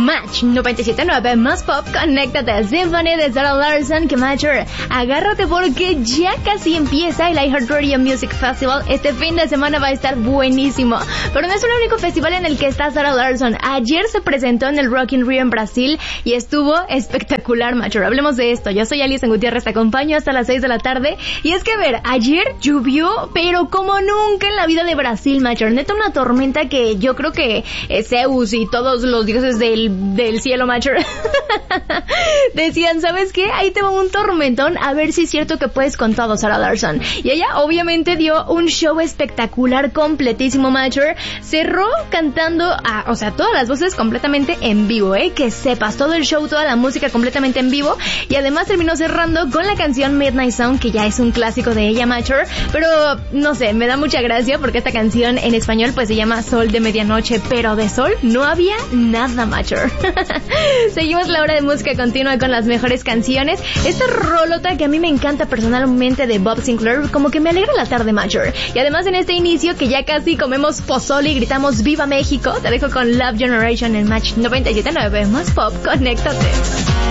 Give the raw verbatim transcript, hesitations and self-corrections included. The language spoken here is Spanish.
Match noventa y siete punto nueve más pop, conéctate. Symphony de Sarah Larson, que Matcher, agárrate porque ya casi empieza el iHeartRadio Music Festival. Este fin de semana va a estar buenísimo, pero no es el único festival en el que está Sarah Larson. Ayer se presentó en el Rock in Rio en Brasil y estuvo espectacular, Matcher. Hablemos de esto. Yo soy Alison Gutiérrez, te acompaño hasta las seis de la tarde. Y es que, a ver, ayer llovió, pero como nunca en la vida de Brasil, Matcher. Neta, una tormenta que yo creo que eh, Zeus y todos los dioses del, del cielo, Matcher, decían, ¿sabes qué? Ahí te va un tormentón, a ver si es cierto que puedes con todo, Sarah Larson. Y ella obviamente dio un show espectacular, completísimo, Matcher. Cerró cantando, a, o sea, todas las voces completamente en vivo, ¿eh? Que sepas, todo el show, toda la música completamente en vivo. Y además terminó cerrando con la canción Midnight Sun, que ya es un clásico de ella, Matcher. Pero, no sé, me da mucha gracia porque esta canción en español pues se llama Sol de Medianoche, pero de sol no había nada, Matcher. Seguimos la hora de música continua con las mejores canciones. Esta rolota que a mí me encanta personalmente de Bob Sinclair, como que me alegra la tarde, Matcher. Y además en este inicio que ya casi comemos pozole y gritamos ¡Viva México! Te dejo con Love Generation en Match noventa y siete punto nueve más pop, conéctate.